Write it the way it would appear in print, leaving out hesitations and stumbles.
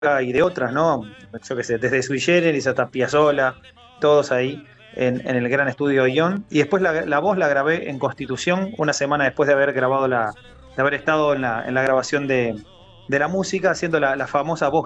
y de otras, ¿no? Yo qué sé, desde Sui Generis hasta Piazzolla, todos ahí en el gran estudio Ion. Y después la voz la grabé en Constitución, una semana después de haber grabado de haber estado en la grabación de la música, haciendo la famosa voz